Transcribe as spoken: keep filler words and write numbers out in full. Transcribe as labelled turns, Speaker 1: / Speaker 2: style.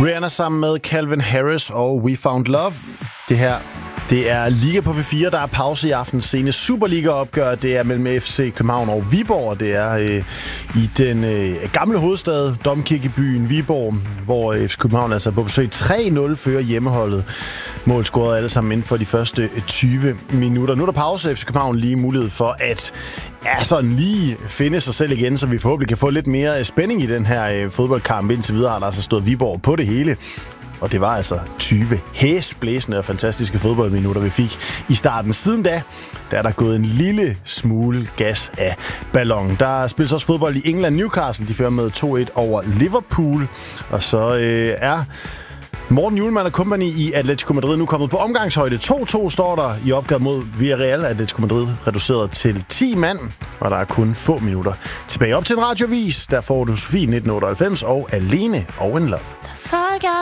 Speaker 1: Rihanna sammen med Calvin Harris og We Found Love. Det her, det er Liga på P fire, der er pause i aftens sene Superliga-opgør. Det er mellem F C København og Viborg. Det er øh, i den øh, gamle hovedstad, domkirkebyen Viborg, hvor F C København altså på besøg tre nul fører hjemmeholdet. Mål scorede alle sammen inden for de første tyve minutter. Nu er der pause. F C København lige mulighed for at ja, sådan lige finde sig selv igen, så vi forhåbentlig kan få lidt mere spænding i den her øh, fodboldkamp. Indtil videre har der altså stået Viborg på det hele. Og det var altså tyve hæsblæsende og fantastiske fodboldminutter, vi fik i starten. Siden da, der er der gået en lille smule gas af ballonen. Der spilles også fodbold i England. Newcastle, de fører med to et over Liverpool. Og så øh, er Morten Hjulmand og company i Atletico Madrid nu kommet på omgangshøjde. to to står der i opgør mod Villarreal. Atletico Madrid reduceret til ti mand, og der er kun få minutter tilbage. Op til en radiovis, der får du Sofie nitten otteoghalvfems og Alene og In Love.